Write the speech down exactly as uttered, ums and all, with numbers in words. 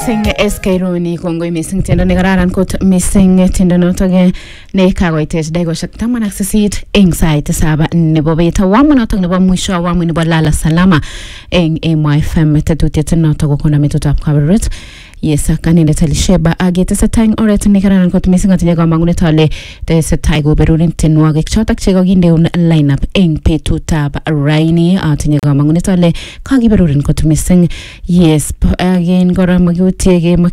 missing S K Roni kongoi missing tiendo ni kararan kot missing tiendo noto ge ne kagoitet dagoshek taman ak sisit eng sait saba nebo bet awamu noto nebo mwisho awamu nebo lala salama eng M Y F M tetutiet noto kokona metotab kabaret. Yes, kaninde talisheba agete sa tang oret ni kararan kot missing atinye kamangunet ale tese taigo berurin tenwagik chotok che kakinde line up eng betutab raini atinye kamangunet ale kagiberurin kot missing. Yes, again kora magutiege